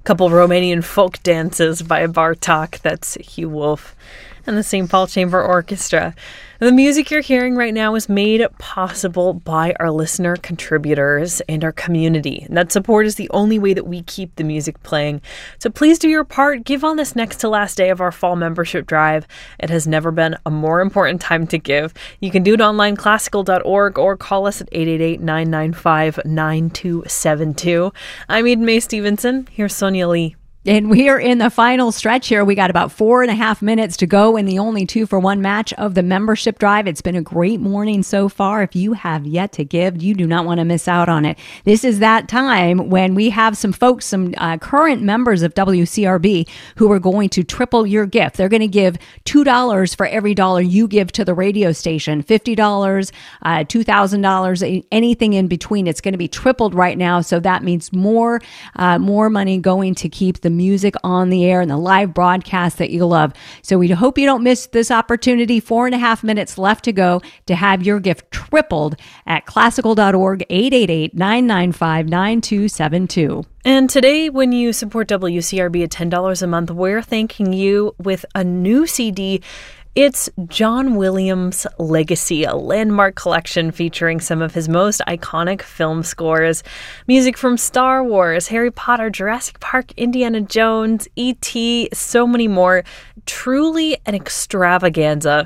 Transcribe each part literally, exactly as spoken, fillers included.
couple Romanian folk dances by Bartok, that's Hugh Wolf, and the Saint Paul Chamber Orchestra. The music you're hearing right now is made possible by our listener contributors and our community. And that support is the only way that we keep the music playing. So please do your part. Give on this next to last day of our fall membership drive. It has never been a more important time to give. You can do it online, classical dot org, or call us at eight eight eight, nine nine five, nine two seven two. I'm Eden Mae Stevenson. Here's Sonia Lee. And we are in the final stretch here. We got about four and a half minutes to go in the only two for one match of the membership drive. It's been a great morning so far. If you have yet to give, you do not want to miss out on it. This is that time when we have some folks, some uh, current members of W C R B who are going to triple your gift. They're going to give two dollars for every dollar you give to the radio station, fifty dollars, uh, two thousand dollars, anything in between. It's going to be tripled right now. So that means more, uh, more money going to keep the music on the air and the live broadcast that you love. So we hope you don't miss this opportunity. Four and a half minutes left to go to have your gift tripled at classical dot org, eight eight eight, nine nine five, nine two seven two. And today, when you support W C R B at ten dollars a month, we're thanking you with a new C D. It's John Williams' Legacy, a landmark collection featuring some of his most iconic film scores. Music from Star Wars, Harry Potter, Jurassic Park, Indiana Jones, E T, so many more. Truly an extravaganza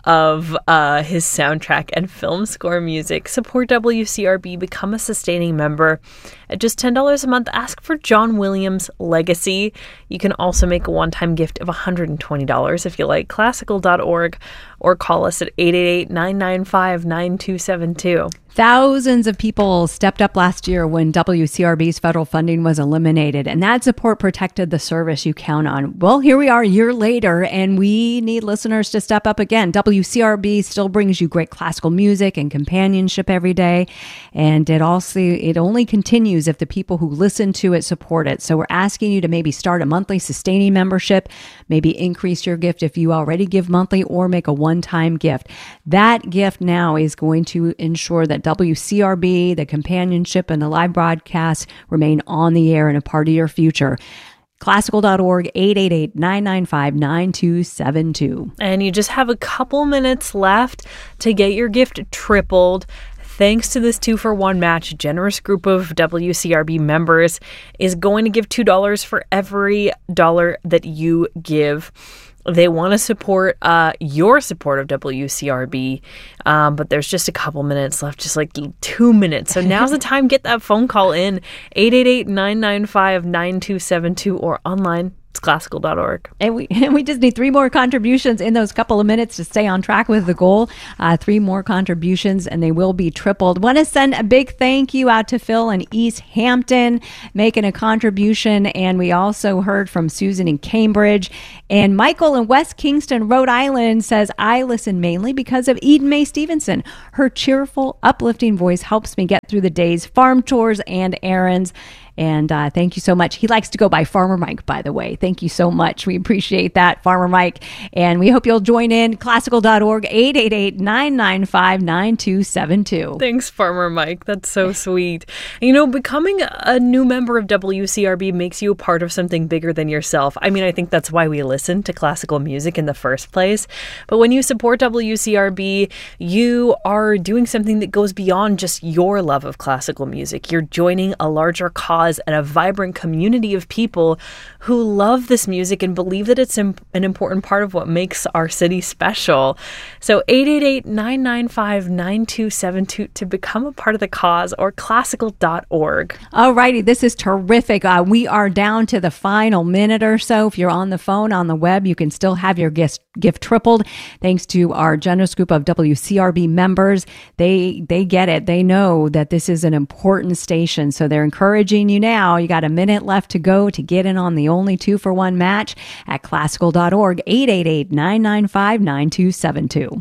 of uh, his soundtrack and film score music. Support W C R B, become a sustaining member. At just ten dollars a month, ask for John Williams' Legacy. You can also make a one-time gift of one hundred twenty dollars if you like, classical dot org, or call us at eight eight eight, nine nine five, nine two seven two. Thousands of people stepped up last year when W C R B's federal funding was eliminated, and that support protected the service you count on. Well, here we are a year later, and we need listeners to step up again. W C R B still brings you great classical music and companionship every day, and it also it only continues if the people who listen to it support it. So we're asking you to maybe start a monthly sustaining membership, maybe increase your gift if you already give monthly, or make a one-time gift. That gift now is going to ensure that W C R B, the companionship, and the live broadcasts remain on the air and a part of your future. classical dot org, eight eight eight, nine nine five, nine two seven two. And you just have a couple minutes left to get your gift tripled. Thanks to this two-for-one match, a generous group of W C R B members is going to give two dollars for every dollar that you give. They want to support uh, your support of W C R B, um, but there's just a couple minutes left, just like two minutes. So now's the time. Get that phone call in, eight eight eight, nine nine five, nine two seven two, or online. It's classical dot org. And we and we just need three more contributions in those couple of minutes to stay on track with the goal. Uh, three more contributions, and they will be tripled. Want to send a big thank you out to Phil in East Hampton making a contribution. And we also heard from Susan in Cambridge. And Michael in West Kingston, Rhode Island says, I listen mainly because of Eden Mae Stevenson. Her cheerful, uplifting voice helps me get through the day's farm chores and errands. And uh, thank you so much. He likes to go by Farmer Mike, by the way. Thank you so much. We appreciate that, Farmer Mike. And we hope you'll join in. classical dot org, eight eight eight, nine nine five, nine two seven two. Thanks, Farmer Mike. That's so sweet. You know, becoming a new member of W C R B makes you a part of something bigger than yourself. I mean, I think that's why we listen to classical music in the first place. But when you support W C R B, you are doing something that goes beyond just your love of classical music. You're joining a larger cause and a vibrant community of people who love this music and believe that it's an important part of what makes our city special. So eight eight eight, nine nine five, nine two seven two to become a part of the cause, or classical dot org. All righty, this is terrific. Uh, we are down to the final minute or so. If you're on the phone, on the web, you can still have your gift, gift tripled thanks to our generous group of W C R B members. They, they get it. They know that this is an important station, so they're encouraging you now. You got a minute left to go to get in on the only two-for-one match at classical dot org, eight eight eight, nine nine five, nine two seven two.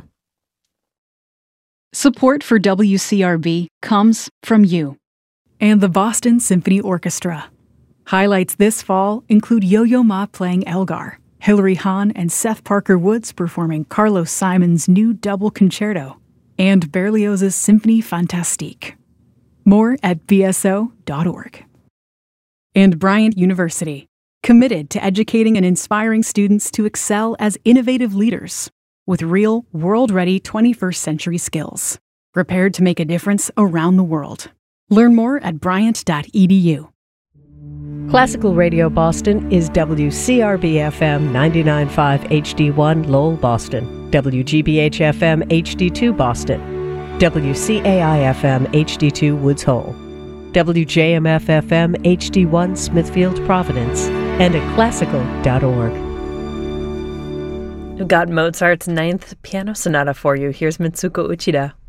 Support for W C R B comes from you and the Boston Symphony Orchestra. Highlights this fall include Yo-Yo Ma playing Elgar, Hilary Hahn and Seth Parker Woods performing Carlos Simon's new double concerto, and Berlioz's Symphonie Fantastique. More at B S O dot org. And Bryant University, committed to educating and inspiring students to excel as innovative leaders with real, world-ready twenty-first century skills, prepared to make a difference around the world. Learn more at bryant dot e d u. Classical Radio Boston is W C R B F M ninety-nine point five H D one Lowell, Boston, W G B H F M H D two Boston, W C A I F M H D two Woods Hole, W J M F F M H D one Smithfield, Providence, and at classical dot org. We've got Mozart's Ninth Piano Sonata for you. Here's Mitsuko Uchida.